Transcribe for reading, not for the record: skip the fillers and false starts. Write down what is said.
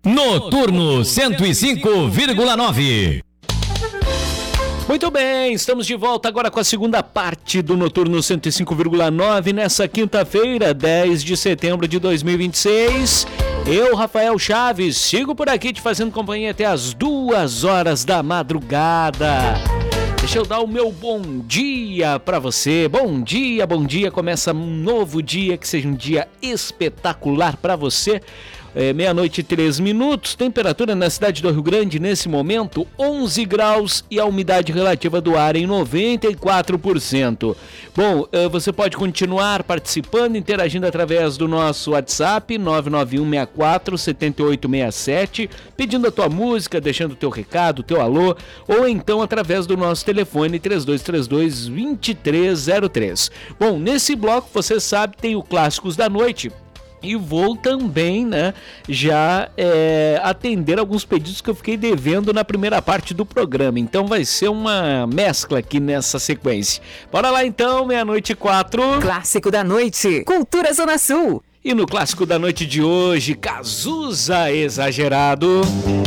Noturno 105,9. Muito bem, estamos de volta agora com a segunda parte do Noturno 105,9 nessa quinta-feira, 10 de setembro de 2026. Eu, Rafael Chaves, sigo por aqui te fazendo companhia até as 2 horas da madrugada. Deixa eu dar o meu bom dia pra você. Bom dia, começa um novo dia, que seja um dia espetacular pra você. Meia-noite e 3 minutos, temperatura na cidade do Rio Grande nesse momento 11 graus e a umidade relativa do ar em 94%. Bom, você pode continuar participando, interagindo através do nosso WhatsApp 991647867, pedindo a tua música, deixando o teu recado, o teu alô, ou então através do nosso telefone 3232-2303. Bom, nesse bloco, você sabe, tem o Clássicos da Noite. E vou também, já atender alguns pedidos que eu fiquei devendo na primeira parte do programa. Então vai ser uma mescla aqui nessa sequência. Bora lá então, 00:04. Clássico da Noite, Cultura Zona Sul. E no Clássico da Noite de hoje, Cazuza Exagerado.